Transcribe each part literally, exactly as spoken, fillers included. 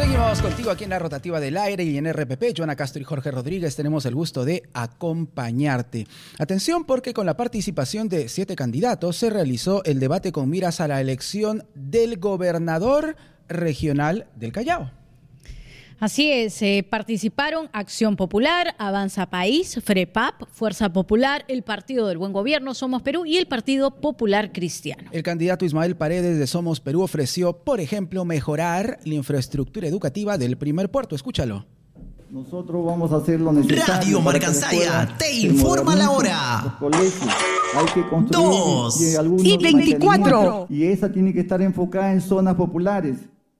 Seguimos contigo aquí en la rotativa del aire y en R P P. Joana Castro y Jorge Rodríguez tenemos el gusto de acompañarte. Atención, porque con la participación de siete candidatos se realizó el debate con miras a la elección del gobernador regional del Callao. Así es, eh, participaron Acción Popular, Avanza País, FREPAP, Fuerza Popular, el Partido del Buen Gobierno, Somos Perú y el Partido Popular Cristiano. El candidato Ismael Paredes de Somos Perú ofreció, por ejemplo, mejorar la infraestructura educativa del primer puerto. Escúchalo. Nosotros vamos a hacer lo necesario. Radio Marcansaya te informa la hora. Los colegios. Hay que construir Dos y, y, algunos y veinticuatro. Y esa tiene que estar enfocada en zonas populares.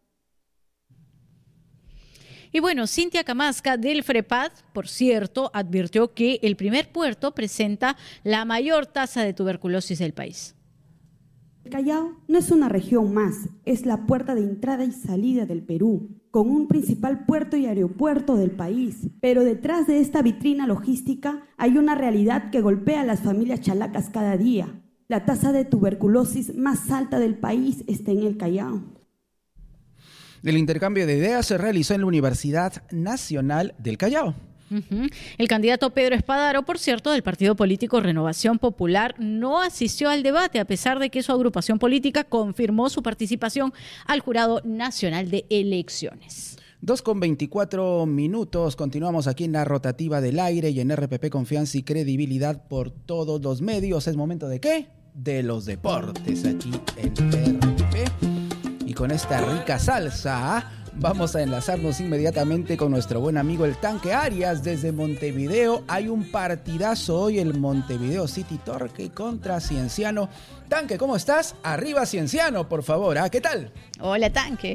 Y bueno, Cintia Camasca del FREPAD, por cierto, advirtió que el primer puerto presenta la mayor tasa de tuberculosis del país. El Callao no es una región más, es la puerta de entrada y salida del Perú, con un principal puerto y aeropuerto del país. Pero detrás de esta vitrina logística hay una realidad que golpea a las familias chalacas cada día. La tasa de tuberculosis más alta del país está en el Callao. El intercambio de ideas se realizó en la Universidad Nacional del Callao. Uh-huh. El candidato Pedro Espadaro, por cierto, del partido político Renovación Popular, no asistió al debate, a pesar de que su agrupación política confirmó su participación al Jurado Nacional de Elecciones. dos con veinticuatro minutos, continuamos aquí en la rotativa del aire y en R P P Confianza y Credibilidad por todos los medios. ¿Es momento de qué? De los deportes, aquí en R P P. Y con esta rica salsa vamos a enlazarnos inmediatamente con nuestro buen amigo el Tanque Arias desde Montevideo. Hay un partidazo hoy, el Montevideo City Torque contra Cienciano. Tanque, ¿cómo estás? Arriba Cienciano, por favor. ¿Ah? ¿Qué tal? Hola, Tanque.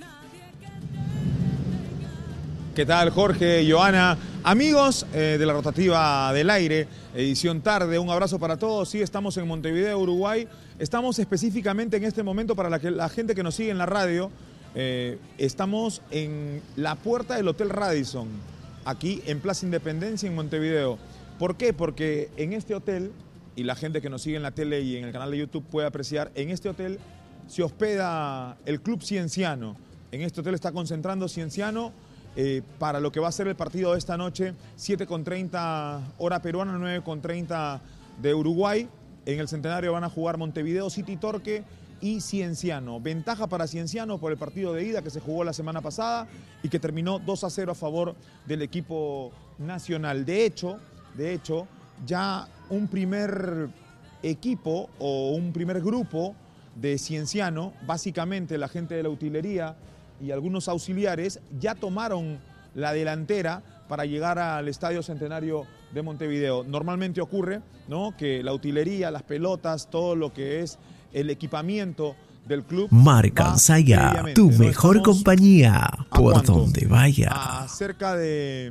¿Qué tal, Jorge, Joana? Amigos eh, de la rotativa del aire, edición tarde, un abrazo para todos. Sí, estamos en Montevideo, Uruguay. Estamos específicamente en este momento para la, que, la gente que nos sigue en la radio. Eh, estamos en la puerta del Hotel Radisson, aquí en Plaza Independencia, en Montevideo. ¿Por qué? Porque en este hotel, y la gente que nos sigue en la tele y en el canal de YouTube puede apreciar, en este hotel se hospeda el Club Cienciano. En este hotel está concentrando Cienciano eh, para lo que va a ser el partido de esta noche, siete con treinta hora peruana, nueve con treinta de Uruguay. En el Centenario van a jugar Montevideo City Torque y Cienciano. Ventaja para Cienciano por el partido de ida que se jugó la semana pasada y que terminó dos a cero a favor del equipo nacional. De hecho, de hecho, ya un primer equipo o un primer grupo de Cienciano, básicamente la gente de la utilería y algunos auxiliares, ya tomaron la delantera para llegar al Estadio Centenario de Montevideo. Normalmente ocurre, ¿no?, que la utilería, las pelotas, todo lo que es el equipamiento del club. Marcansaya, tu ¿no? mejor Estamos compañía, por cuánto? donde vaya. A cerca de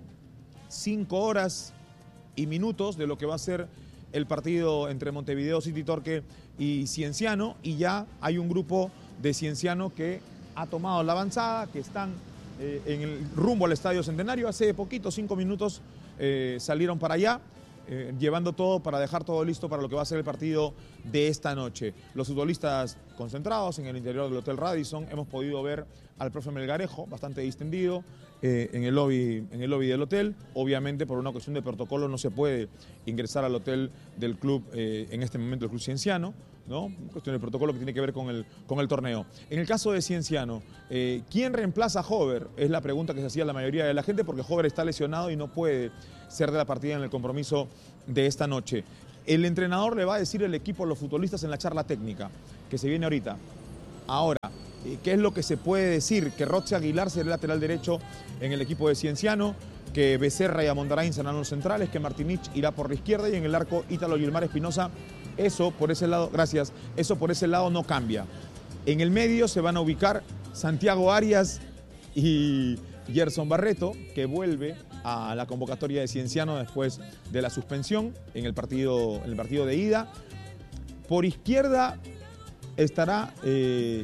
cinco horas y minutos de lo que va a ser el partido entre Montevideo City Torque y Cienciano, y ya hay un grupo de Cienciano que ha tomado la avanzada, que están eh, en el rumbo al Estadio Centenario. Hace poquito, cinco minutos, eh, salieron para allá, eh, llevando todo para dejar todo listo para lo que va a ser el partido de esta noche. Los futbolistas concentrados en el interior del Hotel Radisson. Hemos podido ver al profe Melgarejo, bastante distendido, eh, en, el lobby, en el lobby del hotel. Obviamente, por una cuestión de protocolo, no se puede ingresar al hotel del club, eh, en este momento el Club Cienciano, ¿no? Cuestión de protocolo que tiene que ver con el, con el torneo. En el caso de Cienciano, eh, ¿quién reemplaza a Hover? Es la pregunta que se hacía la mayoría de la gente, porque Hover está lesionado y no puede ser de la partida en el compromiso de esta noche. El entrenador le va a decir el equipo a los futbolistas en la charla técnica, que se viene ahorita. Ahora, ¿qué es lo que se puede decir? Que Roxy Aguilar será el lateral derecho en el equipo de Cienciano, que Becerra y Amondarain serán los centrales, que Martinich irá por la izquierda y en el arco Ítalo Gilmar Espinosa. Eso por ese lado, gracias, eso por ese lado no cambia. En el medio se van a ubicar Santiago Arias y Gerson Barreto, que vuelve a la convocatoria de Cienciano después de la suspensión en el partido, en el partido de ida. Por izquierda estará eh,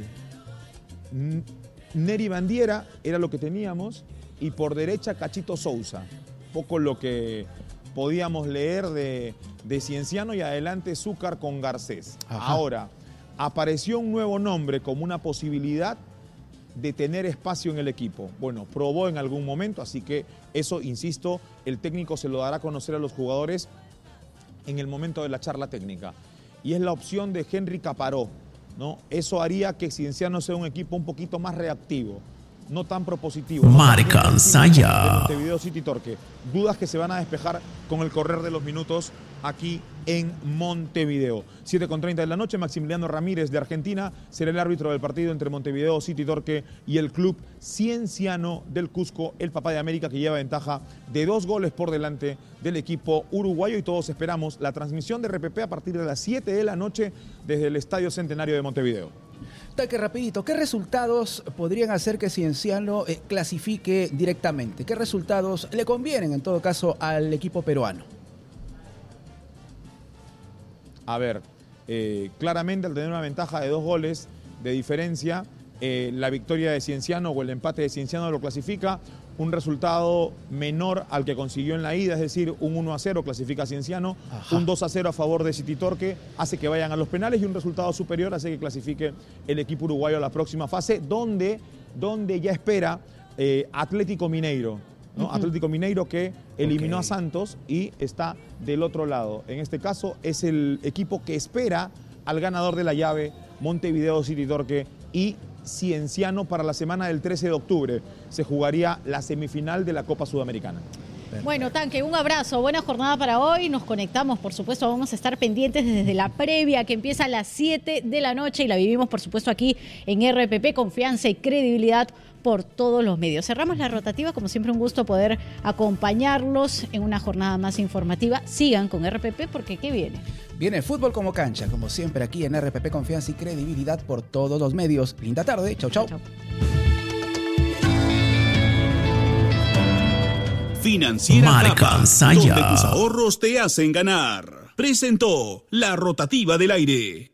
Neri Bandiera, era lo que teníamos, y por derecha Cachito Sousa. Poco lo que podíamos leer de, de Cienciano, y adelante Zúcar con Garcés. Ajá. Ahora, apareció un nuevo nombre como una posibilidad de tener espacio en el equipo. Bueno, probó en algún momento, así que eso, insisto, el técnico se lo dará a conocer a los jugadores en el momento de la charla técnica. Y es la opción de Henry Caparó, ¿no? Eso haría que Cienciano sea un equipo un poquito más reactivo, no tan propositivo. Marca Saya. Montevideo City Torque. Dudas que se van a despejar con el correr de los minutos aquí en Montevideo. siete con treinta de la noche, Maximiliano Ramírez de Argentina será el árbitro del partido entre Montevideo City Torque y el club Cienciano del Cusco, el papá de América, que lleva ventaja de dos goles por delante del equipo uruguayo, y todos esperamos la transmisión de R P P a partir de las siete de la noche desde el Estadio Centenario de Montevideo. Taque rapidito, ¿qué resultados podrían hacer que Cienciano eh, clasifique directamente? ¿Qué resultados le convienen en todo caso al equipo peruano? A ver, eh, claramente al tener una ventaja de dos goles de diferencia, eh, la victoria de Cienciano o el empate de Cienciano lo clasifica. Un resultado menor al que consiguió en la ida, es decir, un uno a cero clasifica a Cienciano, Ajá. un dos a cero a favor de City Torque hace que vayan a los penales, y un resultado superior hace que clasifique el equipo uruguayo a la próxima fase, donde, donde ya espera eh, Atlético Mineiro. ¿no? Uh-huh. Atlético Mineiro, que eliminó okay. a Santos y está del otro lado. En este caso es el equipo que espera al ganador de la llave, Montevideo City Torque y Cienciano. Para la semana del trece de octubre se jugaría la semifinal de la Copa Sudamericana. Bueno, Tanque, un abrazo, buena jornada para hoy. Nos conectamos, por supuesto, vamos a estar pendientes desde la previa, que empieza a las siete de la noche, y la vivimos, por supuesto, aquí en R P P, confianza y credibilidad por todos los medios. Cerramos la rotativa, como siempre un gusto poder acompañarlos en una jornada más informativa. Sigan con R P P, porque ¿qué viene? Viene fútbol como cancha, como siempre aquí en R P P, confianza y credibilidad por todos los medios. Linda tarde, chau chau. chau. Financiera Marca Capa, Saya, donde tus ahorros te hacen ganar. Presentó la rotativa del aire.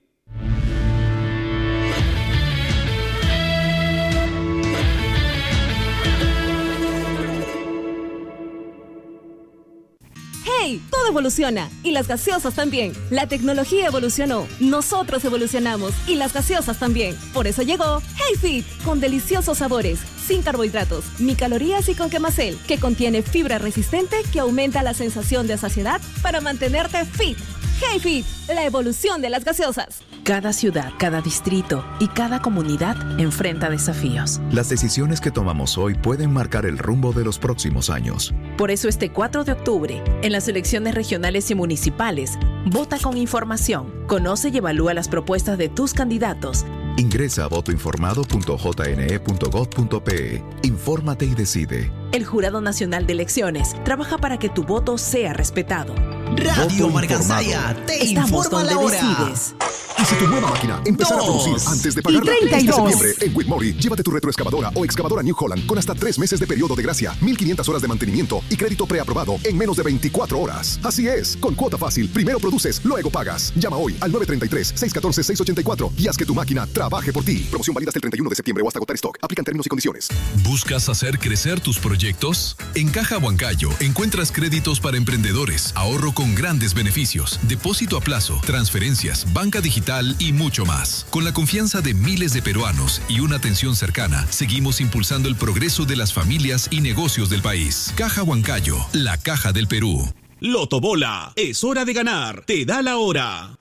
¡Hey! Todo evoluciona y las gaseosas también. La tecnología evolucionó, nosotros evolucionamos y las gaseosas también. Por eso llegó Hey Fit, con deliciosos sabores, sin carbohidratos, ni calorías y con quemacel, que contiene fibra resistente que aumenta la sensación de saciedad para mantenerte fit. Hey Fit, la evolución de las gaseosas. Cada ciudad, cada distrito y cada comunidad enfrenta desafíos. Las decisiones que tomamos hoy pueden marcar el rumbo de los próximos años. Por eso este cuatro de octubre, en las elecciones regionales y municipales, vota con información, conoce y evalúa las propuestas de tus candidatos. Ingresa a voto informado punto j n e punto gov punto p e. Infórmate y decide. El Jurado Nacional de Elecciones trabaja para que tu voto sea respetado. Radio Marca Saya te Estamos informa donde la hora. decides. Y si tu nueva máquina empezara a producir antes de pagarla, treinta y dos. este septiembre en Whitmore, llévate tu retroexcavadora o excavadora New Holland con hasta tres meses de periodo de gracia, mil quinientas horas de mantenimiento y crédito preaprobado en menos de veinticuatro horas. Así es, con cuota fácil, primero produces, luego pagas. Llama hoy al nueve tres tres, seis uno cuatro, seis ocho cuatro y haz que tu máquina trabaje por ti. Promoción válida hasta el treinta y uno de septiembre o hasta agotar stock. Aplican términos y condiciones. ¿Buscas hacer crecer tus proyectos? En Caja Huancayo encuentras créditos para emprendedores, ahorro con grandes beneficios, depósito a plazo, transferencias, banca digital y mucho más. Con la confianza de miles de peruanos y una atención cercana, seguimos impulsando el progreso de las familias y negocios del país. Caja Huancayo, la caja del Perú. Lotobola, es hora de ganar. Te da la hora.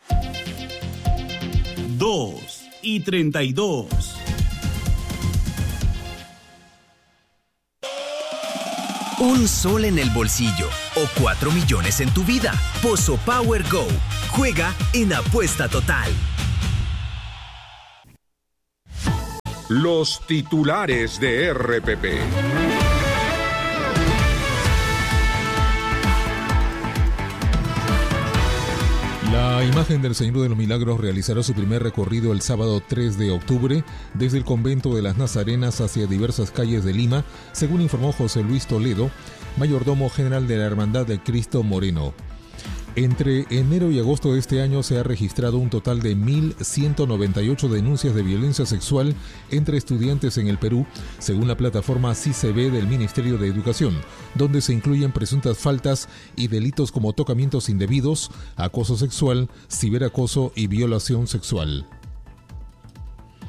Dos y treinta y dos. Un sol en el bolsillo o cuatro millones en tu vida. Pozo Power Go. Juega en Apuesta Total. Los titulares de R P P. La imagen del Señor de los Milagros realizará su primer recorrido el sábado tres de octubre desde el convento de las Nazarenas hacia diversas calles de Lima, según informó José Luis Toledo, mayordomo general de la Hermandad de Cristo Moreno. Entre enero y agosto de este año se ha registrado un total de mil ciento noventa y ocho denuncias de violencia sexual entre estudiantes en el Perú, según la plataforma C I C B del Ministerio de Educación, donde se incluyen presuntas faltas y delitos como tocamientos indebidos, acoso sexual, ciberacoso y violación sexual.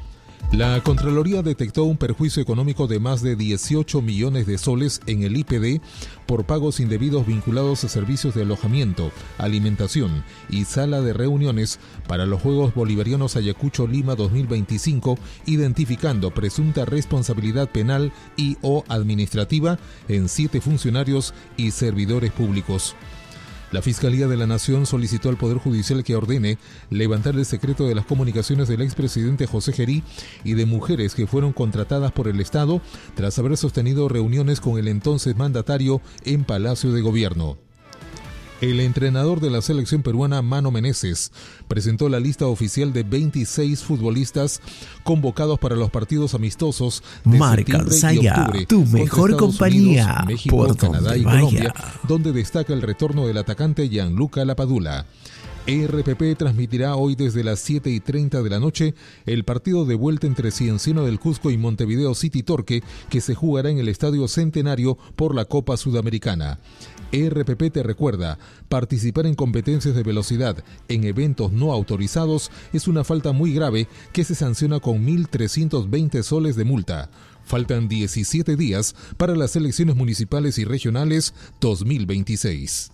La Contraloría detectó un perjuicio económico de más de dieciocho millones de soles en el I P D por pagos indebidos vinculados a servicios de alojamiento, alimentación y sala de reuniones para los Juegos Bolivarianos Ayacucho Lima dos mil veinticinco, identificando presunta responsabilidad penal y o administrativa en siete funcionarios y servidores públicos. La Fiscalía de la Nación solicitó al Poder Judicial que ordene levantar el secreto de las comunicaciones del expresidente José Gerí y de mujeres que fueron contratadas por el Estado tras haber sostenido reuniones con el entonces mandatario en Palacio de Gobierno. El entrenador de la selección peruana, Mano Meneses, presentó la lista oficial de veintiséis futbolistas convocados para los partidos amistosos de Marca septiembre y octubre, tu mejor compañía, Unidos, México, por Canadá y vaya. Colombia, donde destaca el retorno del atacante Gianluca Lapadula. R P P transmitirá hoy desde las siete y treinta de la noche el partido de vuelta entre Cienciano del Cusco y Montevideo City Torque, que se jugará en el Estadio Centenario por la Copa Sudamericana. R P P te recuerda, participar en competencias de velocidad en eventos no autorizados es una falta muy grave que se sanciona con mil trescientos veinte soles de multa. Faltan diecisiete días para las elecciones municipales y regionales dos mil veintiséis.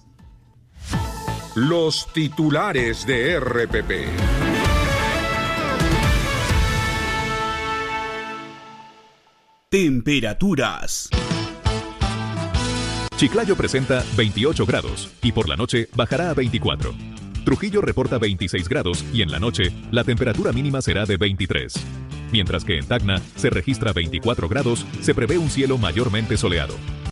Los titulares de R P P. Temperaturas. Chiclayo presenta veintiocho grados y por la noche bajará a veinticuatro. Trujillo reporta veintiséis grados y en la noche la temperatura mínima será de veintitrés. Mientras que en Tacna se registra veinticuatro grados, se prevé un cielo mayormente soleado.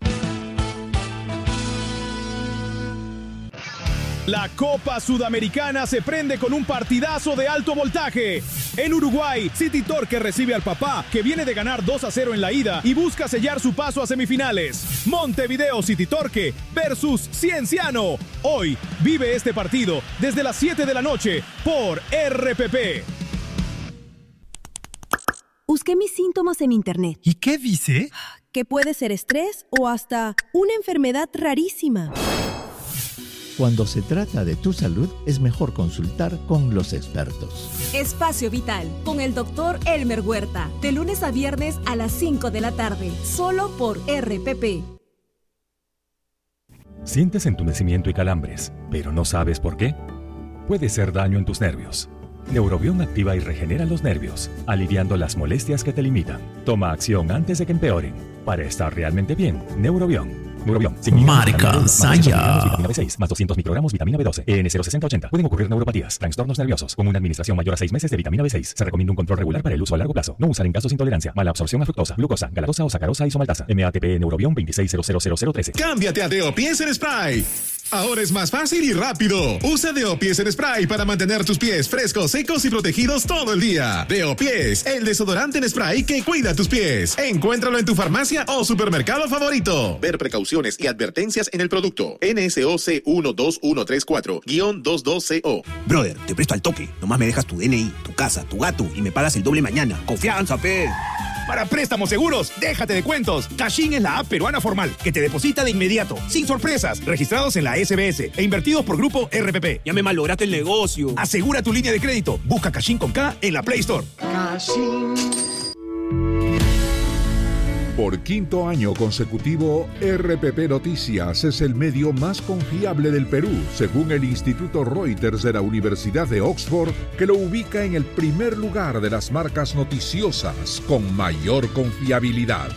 La Copa Sudamericana se prende con un partidazo de alto voltaje. En Uruguay, City Torque recibe al Papá, que viene de ganar dos a cero en la ida y busca sellar su paso a semifinales. Montevideo City Torque versus Cienciano. Hoy vive este partido desde las siete de la noche por R P P. Busqué mis síntomas en internet. ¿Y qué dice? Que puede ser estrés o hasta una enfermedad rarísima. Cuando se trata de tu salud, es mejor consultar con los expertos. Espacio Vital, con el doctor Elmer Huerta, de lunes a viernes a las cinco de la tarde, solo por R P P. Sientes entumecimiento y calambres, pero no sabes por qué. Puede ser daño en tus nervios. Neurobión activa y regenera los nervios, aliviando las molestias que te limitan. Toma acción antes de que empeoren. Para estar realmente bien, Neurobión. Neurobión. Marca Saya. Vitamina B seis, más doscientos microgramos vitamina B doce. E N cero sesenta ochenta. Pueden ocurrir neuropatías, trastornos nerviosos. Con una administración mayor a seis meses de vitamina B seis. Se recomienda un control regular para el uso a largo plazo. No usar en casos de intolerancia, mala absorción a fructosa, glucosa, galactosa o sacarosa isomaltasa. M A T P Neurobión veintiséis cero cero cero cero trece. Cámbiate a Deopies en Spray. Ahora es más fácil y rápido. Usa Deopies en Spray para mantener tus pies frescos, secos y protegidos todo el día. Deopies, el desodorante en spray que cuida tus pies. Encuéntralo en tu farmacia o supermercado favorito. Ver precauciones y advertencias en el producto. N S O C uno dos uno tres cuatro guión veintidós C O. Brother, te presto al toque. Nomás me dejas tu D N I, tu casa, tu gato y me pagas el doble mañana. Confianza, pe. Para préstamos seguros, déjate de cuentos. Cachín es la app peruana formal que te deposita de inmediato, sin sorpresas, registrados en la S B S e invertidos por Grupo R P P. Ya me malograste el negocio. Asegura tu línea de crédito. Busca Cachín con K en la Play Store. Cachín. Por quinto año consecutivo, R P P Noticias es el medio más confiable del Perú, según el Instituto Reuters de la Universidad de Oxford, que lo ubica en el primer lugar de las marcas noticiosas con mayor confiabilidad.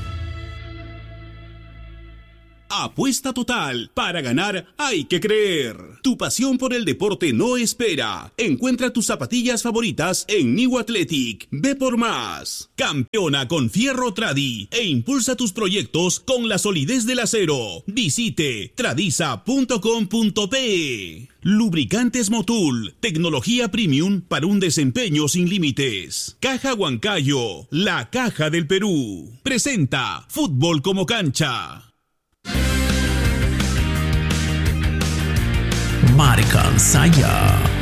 Apuesta total. Para ganar hay que creer. Tu pasión por el deporte no espera. Encuentra tus zapatillas favoritas en New Athletic. Ve por más. Campeona con Fierro Tradi e impulsa tus proyectos con la solidez del acero. Visite tradiza punto com punto pe. Lubricantes Motul. Tecnología premium para un desempeño sin límites. Caja Huancayo. La caja del Perú. Presenta Fútbol como cancha. Marca Saya.